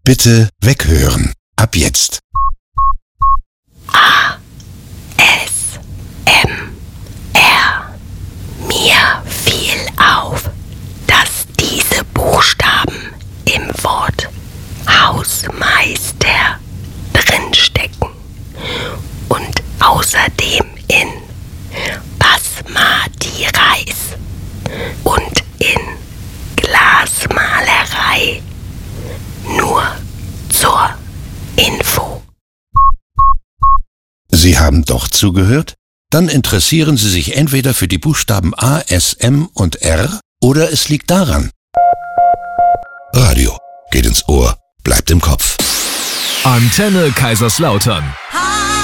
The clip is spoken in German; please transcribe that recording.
Bitte weghören. Ab jetzt. ASMR. Mir fiel auf, dass diese Buchstaben im Wort Hausmeister drinstecken und außerdem in Basmati Reis und in Glasmalerei. Nur zur Info. Sie haben doch zugehört? Dann interessieren Sie sich entweder für die Buchstaben A, S, M und R oder es liegt daran. Radio geht ins Ohr, bleibt im Kopf. Antenne Kaiserslautern.